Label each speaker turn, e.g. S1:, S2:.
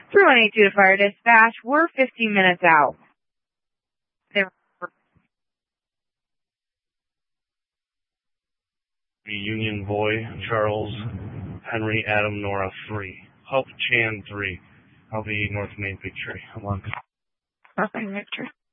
S1: 3182 to Fire Dispatch. We're 15 minutes out.
S2: Union Boy, Charles, Henry, Adam, Nora, 3. Hope Chan, 3. I'll be North Main Big Tree. I'm on.
S1: North Main Big Tree.